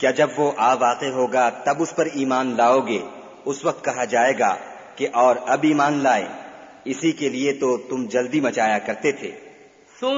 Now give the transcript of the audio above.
क्या जब वो आ वाक़े होगा तब उस पर ईमान लाओगे? उस वक्त कहा जाएगा कि और अब ईमान लाए, इसी के लिए तो तुम जल्दी मचाया करते थे।